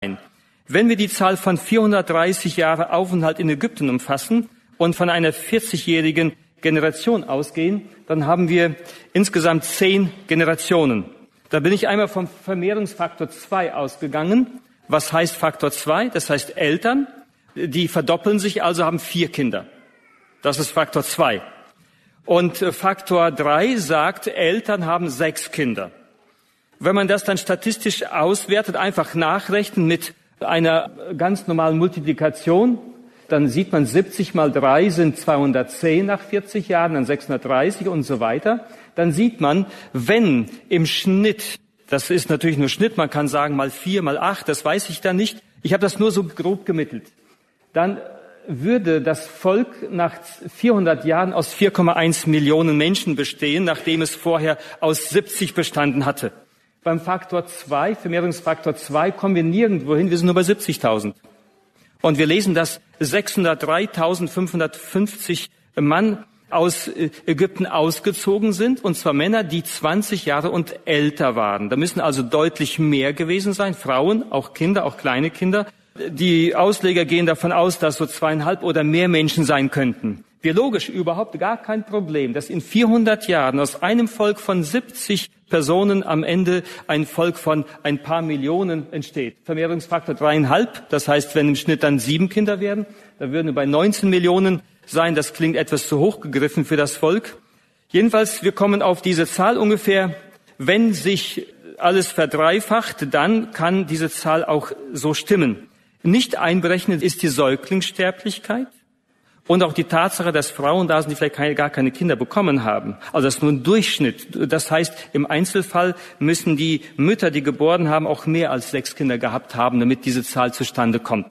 Wenn wir die Zahl von 430 Jahre Aufenthalt in Ägypten umfassen und von einer 40-jährigen Generation ausgehen, dann haben wir insgesamt 10 Generationen. Da bin ich einmal vom Vermehrungsfaktor 2 ausgegangen. Was heißt Faktor 2? Das heißt Eltern, die verdoppeln sich, also haben 4 Kinder. Das ist Faktor 2. Und Faktor 3 sagt, Eltern haben 6 Kinder. Wenn man das dann statistisch auswertet, einfach nachrechnen mit einer ganz normalen Multiplikation, dann sieht man, 70 mal 3 sind 210 nach 40 Jahren, dann 630 und so weiter. Dann sieht man, wenn im Schnitt, das ist natürlich nur Schnitt, man kann sagen mal 4, mal 8, das weiß ich dann nicht. Ich habe das nur so grob gemittelt. Dann würde das Volk nach 400 Jahren aus 4,1 Millionen Menschen bestehen, nachdem es vorher aus 70 bestanden hatte. Beim Faktor 2, Vermehrungsfaktor 2, kommen wir nirgendwo hin, wir sind nur bei 70.000. Und wir lesen, dass 603.550 Mann aus Ägypten ausgezogen sind, und zwar Männer, die 20 Jahre und älter waren. Da müssen also deutlich mehr gewesen sein, Frauen, auch Kinder, auch kleine Kinder. Die Ausleger gehen davon aus, dass so 2,5 oder mehr Menschen sein könnten. Biologisch überhaupt gar kein Problem, dass in 400 Jahren aus einem Volk von 70 Personen am Ende ein Volk von ein paar Millionen entsteht. Vermehrungsfaktor 3,5, das heißt, wenn im Schnitt dann 7 Kinder werden, dann würden wir bei 19 Millionen sein. Das klingt etwas zu hoch gegriffen für das Volk. Jedenfalls, wir kommen auf diese Zahl ungefähr. Wenn sich alles verdreifacht, dann kann diese Zahl auch so stimmen. Nicht einberechnet ist die Säuglingssterblichkeit und auch die Tatsache, dass Frauen da sind, die vielleicht gar keine Kinder bekommen haben. Also das ist nur ein Durchschnitt. Das heißt, im Einzelfall müssen die Mütter, die geboren haben, auch mehr als 6 Kinder gehabt haben, damit diese Zahl zustande kommt.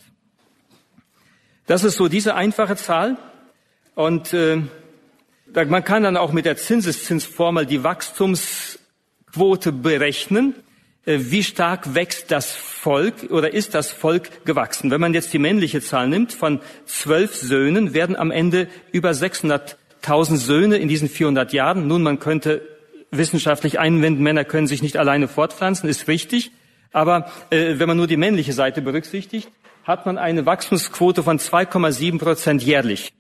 Das ist so diese einfache Zahl. Und man kann dann auch mit der Zinseszinsformel die Wachstumsquote berechnen. Wie stark wächst das Volk oder ist das Volk gewachsen? Wenn man jetzt die männliche Zahl nimmt, von 12 Söhnen werden am Ende über 600.000 Söhne in diesen 400 Jahren. Nun, man könnte wissenschaftlich einwenden, Männer können sich nicht alleine fortpflanzen, ist richtig. Aber wenn man nur die männliche Seite berücksichtigt, hat man eine Wachstumsquote von 2,7% jährlich.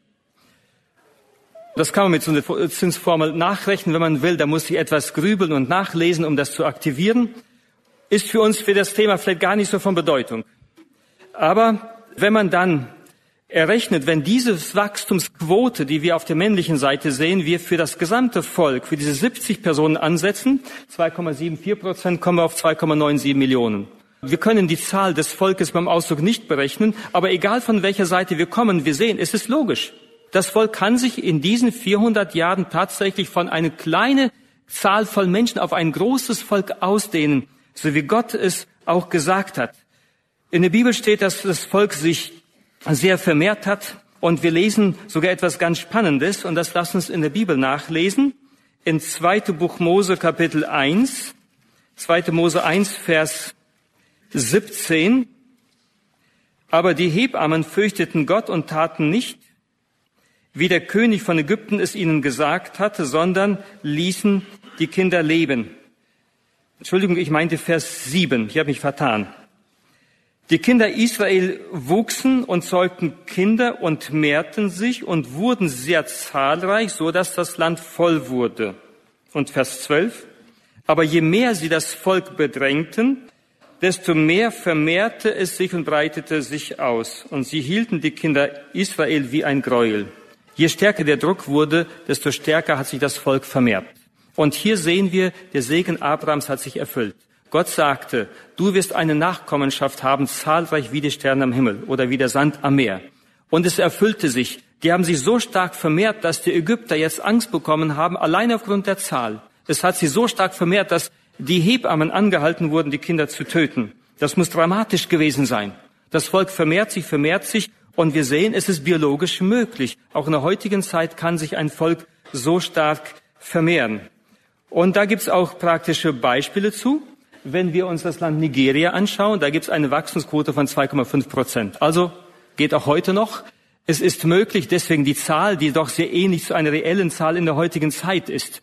Das kann man mit so einer Zinsformel nachrechnen, wenn man will. Da muss ich etwas grübeln und nachlesen, um das zu aktivieren. Ist für uns für das Thema vielleicht gar nicht so von Bedeutung. Aber wenn man dann errechnet, wenn diese Wachstumsquote, die wir auf der männlichen Seite sehen, wir für das gesamte Volk, für diese 70 Personen ansetzen, 2,74%, kommen wir auf 2,97 Millionen. Wir können die Zahl des Volkes beim Ausdruck nicht berechnen, aber egal von welcher Seite wir kommen, wir sehen, es ist logisch. Das Volk kann sich in diesen 400 Jahren tatsächlich von einer kleinen Zahl von Menschen auf ein großes Volk ausdehnen, so wie Gott es auch gesagt hat. In der Bibel steht, dass das Volk sich sehr vermehrt hat, und wir lesen sogar etwas ganz Spannendes, und das lasst uns in der Bibel nachlesen. In 2. Buch Mose Kapitel 1, 2. Mose 1, Vers 17. Aber die Hebammen fürchteten Gott und taten nicht, wie der König von Ägypten es ihnen gesagt hatte, sondern ließen die Kinder leben. Entschuldigung, ich meinte Vers 7, ich habe mich vertan. Die Kinder Israel wuchsen und zeugten Kinder und mehrten sich und wurden sehr zahlreich, so dass das Land voll wurde. Und Vers 12. Aber je mehr sie das Volk bedrängten, desto mehr vermehrte es sich und breitete sich aus. Und sie hielten die Kinder Israel wie ein Gräuel. Je stärker der Druck wurde, desto stärker hat sich das Volk vermehrt. Und hier sehen wir, der Segen Abrahams hat sich erfüllt. Gott sagte, du wirst eine Nachkommenschaft haben, zahlreich wie die Sterne am Himmel oder wie der Sand am Meer. Und es erfüllte sich. Die haben sich so stark vermehrt, dass die Ägypter jetzt Angst bekommen haben, allein aufgrund der Zahl. Es hat sich so stark vermehrt, dass die Hebammen angehalten wurden, die Kinder zu töten. Das muss dramatisch gewesen sein. Das Volk vermehrt sich, und wir sehen, es ist biologisch möglich. Auch in der heutigen Zeit kann sich ein Volk so stark vermehren. Und da gibt's auch praktische Beispiele zu. Wenn wir uns das Land Nigeria anschauen, da gibt's eine Wachstumsquote von 2,5%. Also geht auch heute noch. Es ist möglich, deswegen die Zahl, die doch sehr ähnlich zu einer reellen Zahl in der heutigen Zeit ist.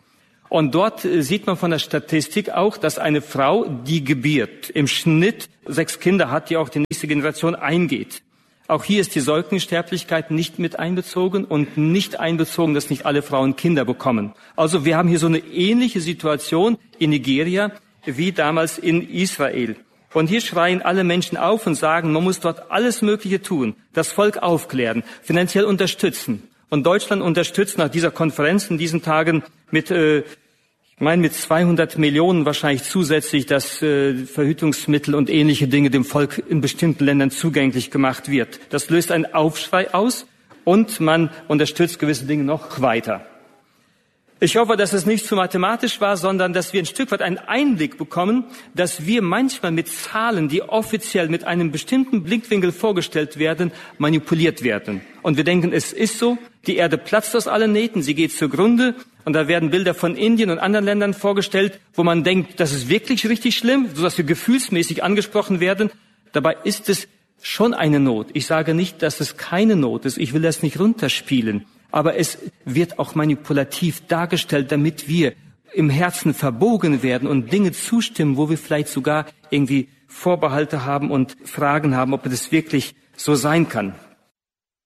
Und dort sieht man von der Statistik auch, dass eine Frau, die gebiert, im Schnitt 6 Kinder hat, die auch die nächste Generation eingeht. Auch hier ist die Säuglingssterblichkeit nicht mit einbezogen und nicht einbezogen, dass nicht alle Frauen Kinder bekommen. Also wir haben hier so eine ähnliche Situation in Nigeria wie damals in Israel. Und hier schreien alle Menschen auf und sagen, man muss dort alles Mögliche tun, das Volk aufklären, finanziell unterstützen. Und Deutschland unterstützt nach dieser Konferenz in diesen Tagen mit 200 Millionen wahrscheinlich zusätzlich, dass Verhütungsmittel und ähnliche Dinge dem Volk in bestimmten Ländern zugänglich gemacht wird. Das löst einen Aufschrei aus und man unterstützt gewisse Dinge noch weiter. Ich hoffe, dass es nicht zu mathematisch war, sondern dass wir ein Stück weit einen Einblick bekommen, dass wir manchmal mit Zahlen, die offiziell mit einem bestimmten Blickwinkel vorgestellt werden, manipuliert werden. Und wir denken, es ist so, die Erde platzt aus allen Nähten, sie geht zugrunde. Und da werden Bilder von Indien und anderen Ländern vorgestellt, wo man denkt, das ist wirklich richtig schlimm, sodass wir gefühlsmäßig angesprochen werden. Dabei ist es schon eine Not. Ich sage nicht, dass es keine Not ist. Ich will das nicht runterspielen. Aber es wird auch manipulativ dargestellt, damit wir im Herzen verbogen werden und Dinge zustimmen, wo wir vielleicht sogar irgendwie Vorbehalte haben und Fragen haben, ob das wirklich so sein kann.